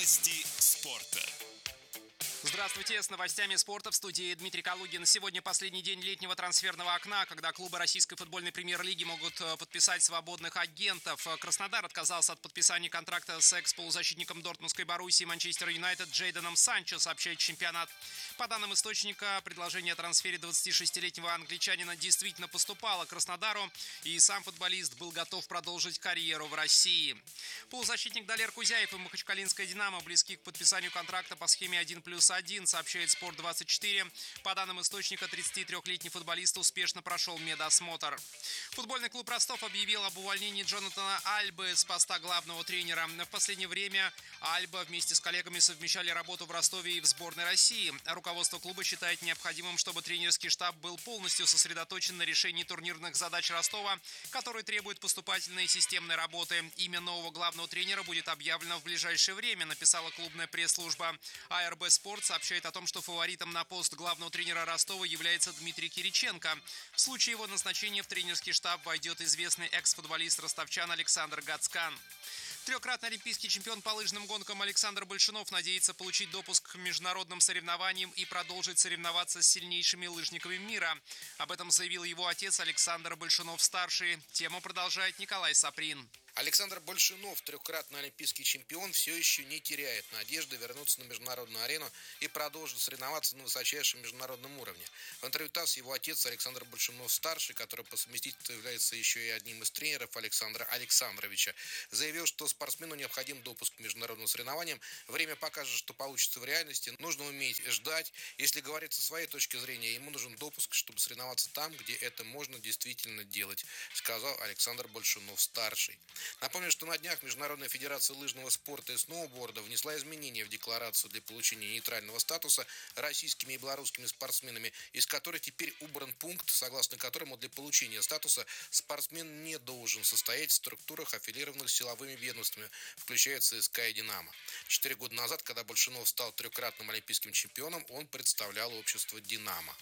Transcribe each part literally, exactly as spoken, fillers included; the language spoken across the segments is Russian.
Новости спорта. Здравствуйте, с новостями спорта в студии Дмитрий Калугин. Сегодня последний день летнего трансферного окна, когда клубы российской футбольной премьер-лиги могут подписать свободных агентов. Краснодар отказался от подписания контракта с экс-полузащитником Дортмундской Боруссии Манчестер Юнайтед Джейденом Санчо, сообщает чемпионат. По данным источника, предложение о трансфере двадцатишестилетнего англичанина действительно поступало Краснодару, и сам футболист был готов продолжить карьеру в России. Полузащитник Далер Кузяев и Махачкалинская «Динамо» близки к подписанию контракта по схеме один плюс один, сообщает Спорт двадцать четыре. По данным источника, тридцатитрёхлетний футболист успешно прошел медосмотр. Футбольный клуб Ростов объявил об увольнении Джонатана Альбы с поста главного тренера. В последнее время Альба вместе с коллегами совмещали работу в Ростове и в сборной России. Руководство клуба считает необходимым, чтобы тренерский штаб был полностью сосредоточен на решении турнирных задач Ростова, которые требуют поступательной и системной работы. Имя нового главного тренера будет объявлено в ближайшее время, написала клубная пресс-служба. АРБ «Спорт» сообщает о том, что фаворитом на пост главного тренера Ростова является Дмитрий Кириченко. В случае его назначения в тренерский штаб войдет известный экс-футболист ростовчан Александр Гацкан. Трехкратный олимпийский чемпион по лыжным гонкам Александр Большунов надеется получить допуск к международным соревнованиям и продолжить соревноваться с сильнейшими лыжниками мира. Об этом заявил его отец Александр Большунов-старший. Тему продолжает Николай Саприн. Александр Большунов, трехкратный олимпийский чемпион, все еще не теряет надежды вернуться на международную арену и продолжить соревноваться на высочайшем международном уровне. В интервью ТАСС его отец Александр Большунов-старший, который по совместительству является еще и одним из тренеров Александра Александровича, заявил, что спортсмену необходим допуск к международным соревнованиям. Время покажет, что получится в реальности. Нужно уметь ждать. Если говорить со своей точки зрения, ему нужен допуск, чтобы соревноваться там, где это можно действительно делать, сказал Александр Большунов-старший. Напомню, что на днях Международная федерация лыжного спорта и сноуборда внесла изменения в декларацию для получения нейтрального статуса российскими и белорусскими спортсменами, из которой теперь убран пункт, согласно которому для получения статуса спортсмен не должен состоять в структурах, аффилированных силовыми ведомствами, включая ЦСКА и «Динамо». Четыре года назад, когда Большунов стал трехкратным олимпийским чемпионом, он представлял общество «Динамо».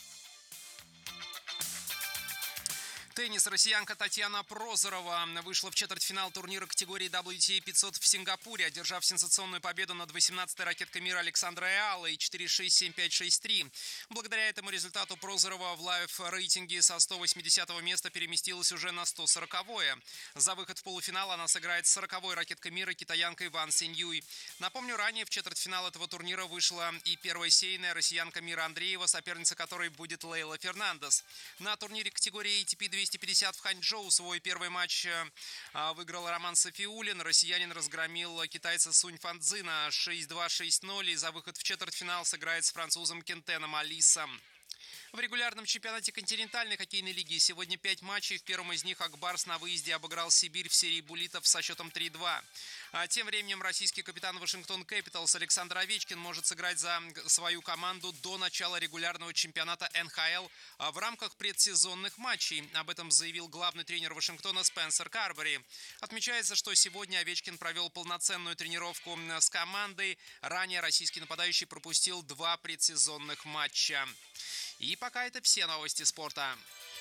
Теннис. Россиянка Татьяна Прозорова вышла в четвертьфинал турнира категории дабл ю ти эй пятьсот в Сингапуре, одержав сенсационную победу над восемнадцатой ракеткой мира Александрой Аллой четыре шесть семь пять шесть три. Благодаря этому результату Прозорова в лайв-рейтинге со сто восьмидесятого места переместилась уже на сто сороковое. За выход в полуфинал она сыграет с сороковой ракеткой мира китаянкой Ван Синьюй. Напомню, ранее в четвертьфинал этого турнира вышла и первая сейная россиянка мира Андреева, соперница которой будет Лейла Фернандес. На турнире категории эй ти пи двести пятьдесят в Ханчжоу свой первый матч выиграл Роман Сафиуллин. Россиянин разгромил китайца Сунь Фанцзина шесть два шесть ноль и за выход в четвертьфинал сыграет с французом Кентеном Алисом. В регулярном чемпионате континентальной хоккейной лиги сегодня пять матчей. В первом из них Акбарс на выезде обыграл Сибирь в серии буллитов со счетом три два. А тем временем российский капитан Вашингтон Кэпиталс Александр Овечкин может сыграть за свою команду до начала регулярного чемпионата эн ха эл в рамках предсезонных матчей. Об этом заявил главный тренер Вашингтона Спенсер Карбери. Отмечается, что сегодня Овечкин провел полноценную тренировку с командой. Ранее российский нападающий пропустил два предсезонных матча. И пока это все новости спорта.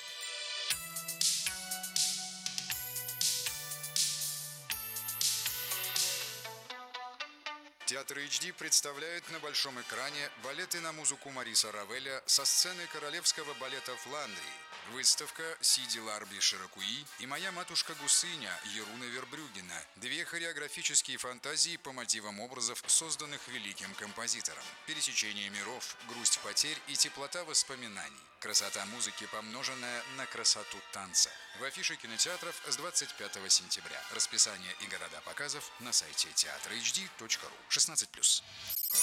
Театр эйч ди представляет на большом экране балеты на музыку Мариса Равеля со сцены королевского балета Фландрии. Выставка «Сиди Ларби Широкуи» и «Моя матушка Гусыня» Еруна Вербрюгена. Две хореографические фантазии по мотивам образов, созданных великим композитором. Пересечение миров, грусть потерь и теплота воспоминаний. Красота музыки, помноженная на красоту танца. В афише кинотеатров с двадцать пятого сентября. Расписание и города показов на сайте театр эйч ди точка ру. шестнадцать плюс.